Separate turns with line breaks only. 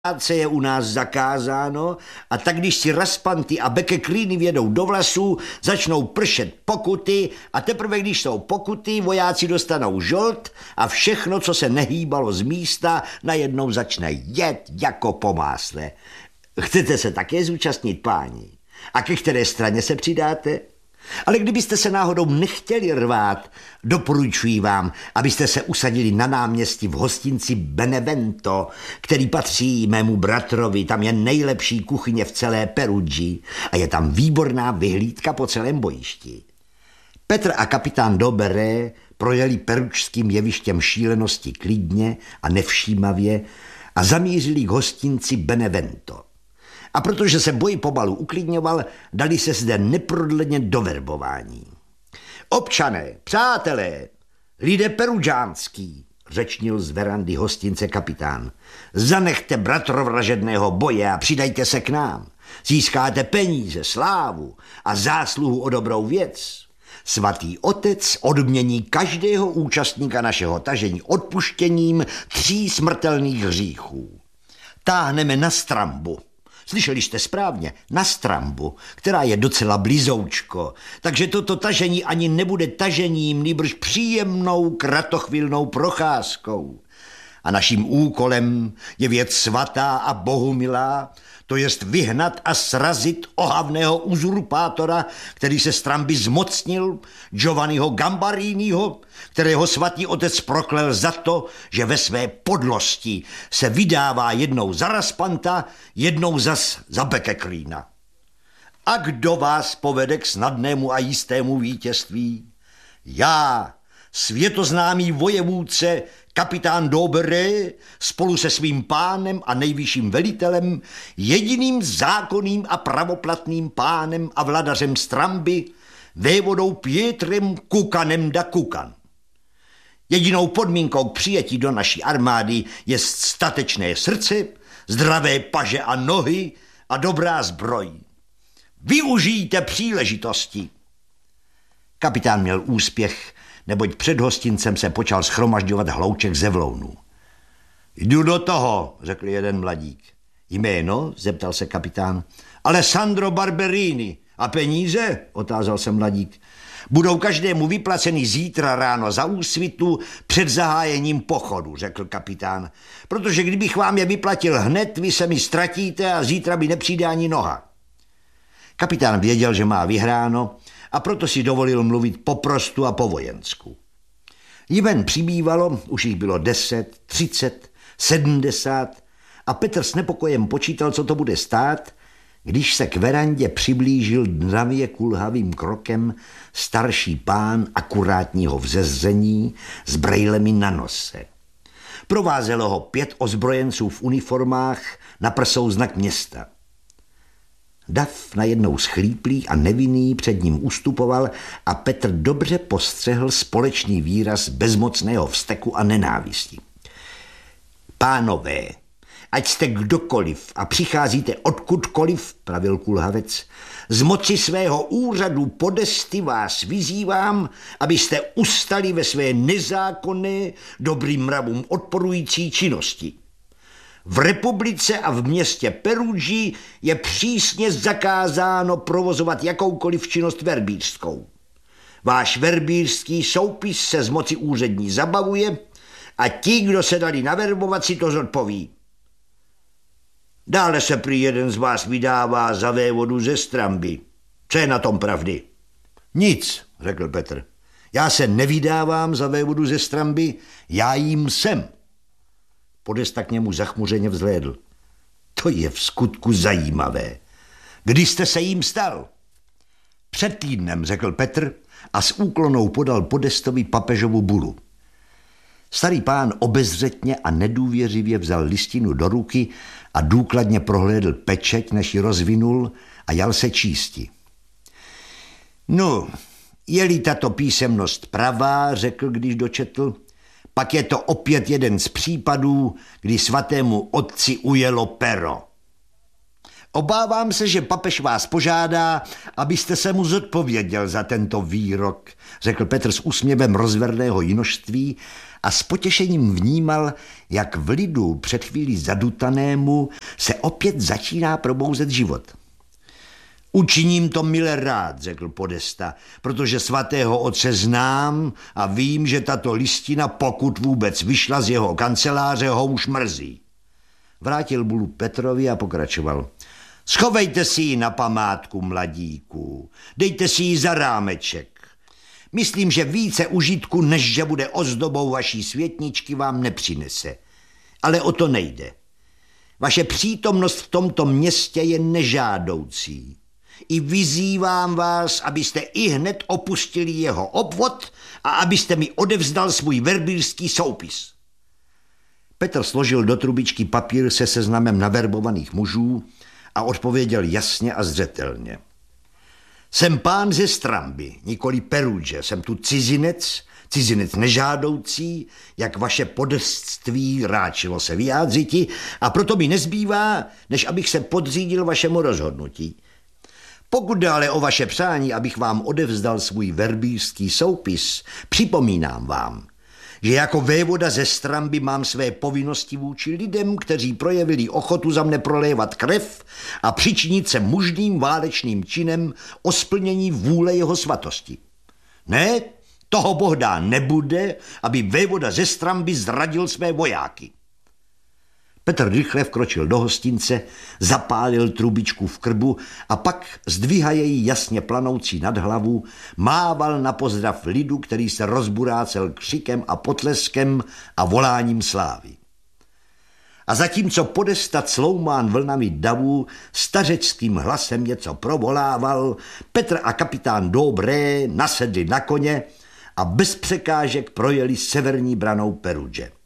práce je u nás zakázáno a tak když si raspanty a bekeklíny vjedou do vlasů, začnou pršet pokuty a teprve když jsou pokuty, vojáci dostanou žolt a všechno, co se nehýbalo z místa, najednou začne jet jako po másle. Chcete se také zúčastnit, páni? A ke které straně se přidáte? Ale kdybyste se náhodou nechtěli rvát, doporučuji vám, abyste se usadili na náměstí v hostinci Benevento, který patří mému bratrovi. Tam je nejlepší kuchyně v celé Perugii a je tam výborná vyhlídka po celém bojišti. Petr a kapitán Dauberet projeli perugským jevištěm šílenosti klidně a nevšímavě a zamířili k hostinci Benevento. A protože se boj pomalu uklidňoval, dali se zde neprodleně do verbování. Občané, přátelé, lidé perudžánský, řečnil z verandy hostince kapitán, zanechte bratrovražedného boje a přidajte se k nám. Získáte peníze, slávu a zásluhu o dobrou věc. Svatý otec odmění každého účastníka našeho tažení odpuštěním 3 smrtelných hříchů. Táhneme na Strambu. Slyšeli jste správně, na Strambu, která je docela blizoučko, takže toto tažení ani nebude tažením, nýbrž příjemnou kratochvilnou procházkou. A naším úkolem je věc svatá a bohumilá, to jest vyhnat a srazit ohavného uzurpátora, který se Stramby zmocnil, Giovanniho Gambariniho, kterého svatý otec proklel za to, že ve své podlosti se vydává jednou za raspanta, jednou zas za bekeklína. A kdo vás povede k snadnému a jistému vítězství? Já, světoznámý vojevůdce, kapitán Dauberet, spolu se svým pánem a nejvyšším velitelem, jediným zákonným a pravoplatným pánem a vladařem Stramby, vévodou Pietrem Kukanem da Kukan. Jedinou podmínkou k přijetí do naší armády je statečné srdce, zdravé paže a nohy a dobrá zbroj. Využijte příležitosti. Kapitán měl úspěch, neboť před hostincem se počal schromažďovat hlouček ze vlounů. Jdu do toho, řekl jeden mladík. Jméno? Zeptal se kapitán. Alessandro Barberini. A peníze? Otázal se mladík. Budou každému vyplaceny zítra ráno za úsvitu před zahájením pochodu, řekl kapitán. Protože kdybych vám je vyplatil hned, vy se mi ztratíte a zítra by nepřijde ani noha. Kapitán věděl, že má vyhráno, a proto si dovolil mluvit poprostu a po vojensku. Jmen přibývalo, už jich bylo 10, 30, 70 a Petr s nepokojem počítal, co to bude stát, když se k verandě přiblížil dravě kulhavým krokem starší pán akurátního vzezření s brejlemi na nose. Provázelo ho 5 ozbrojenců v uniformách, na prsou znak města. Dav najednou schlíplý a nevinný před ním ustupoval a Petr dobře postřehl společný výraz bezmocného vzteku a nenávisti. Pánové, ať jste kdokoliv a přicházíte odkudkoliv, pravil kulhavec, z moci svého úřadu podesty vás vyzývám, abyste ustali ve své nezákonné, dobrým mravům odporující činnosti. V republice a v městě Perugii je přísně zakázáno provozovat jakoukoliv činnost verbířskou. Váš verbířský soupis se z moci úřední zabavuje a ti, kdo se dali naverbovat, si to zodpoví. Dále se prý jeden z vás vydává za vévodu ze Stramby. Co je na tom pravdy? Nic, řekl Petr. Já se nevydávám za vévodu ze Stramby, já jím jsem. Podesta k němu zachmuřeně vzhlédl. To je v skutku zajímavé. Kdy jste se jím stal? Před týdnem, řekl Petr a s úklonou podal Podestovi papežovu bulu. Starý pán obezřetně a nedůvěřivě vzal listinu do ruky a důkladně prohlédl pečeť, než ji rozvinul a jal se čísti. No, je-li tato písemnost pravá, řekl, když dočetl, pak je to opět jeden z případů, kdy svatému otci ujelo pero. Obávám se, že papež vás požádá, abyste se mu zodpověděl za tento výrok, řekl Petr s úsměvem rozverného jinožství a s potěšením vnímal, jak v lidu před chvílí zadutanému se opět začíná probouzet život. Učiním to mile rád, řekl Podesta, protože svatého otce znám a vím, že tato listina, pokud vůbec vyšla z jeho kanceláře, ho už mrzí. Vrátil bulu Petrovi a pokračoval. Schovejte si ji na památku, mladíků. Dejte si ji za rámeček. Myslím, že více užitku, než že bude ozdobou vaší světničky, vám nepřinese. Ale o to nejde. Vaše přítomnost v tomto městě je nežádoucí. I vyzývám vás, abyste ihned opustili jeho obvod a abyste mi odevzdal svůj verbírský soupis. Petr složil do trubičky papír se seznamem naverbovaných mužů a odpověděl jasně a zřetelně. Jsem pán ze Stramby, nikoli Peruge, jsem tu cizinec nežádoucí, jak vaše podestství ráčilo se vyjádřiti, a proto mi nezbývá, než abych se podřídil vašemu rozhodnutí. Pokud jde ale o vaše přání, abych vám odevzdal svůj verbírský soupis, připomínám vám, že jako vévoda ze Stramby mám své povinnosti vůči lidem, kteří projevili ochotu za mne prolévat krev a přičinit se mužným válečným činem o splnění vůle jeho svatosti. Ne, toho Bohdá nebude, aby vévoda ze Stramby zradil své vojáky. Petr rychle vkročil do hostince, zapálil trubičku v krbu a pak, zdvihaje ji jasně planoucí nad hlavu, mával na pozdrav lidu, který se rozburácel křikem a potleskem a voláním slávy. A zatímco Podesta cloumán vlnami davů stařeckým hlasem něco provolával, Petr a kapitán Dobré nasedli na koně a bez překážek projeli severní branou Peruge.